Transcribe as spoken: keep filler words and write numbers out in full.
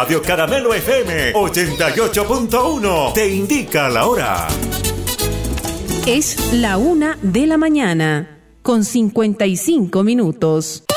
Radio Caramelo F M ochenta y ocho punto uno te indica la hora. Es la una de la mañana, con cincuenta y cinco minutos.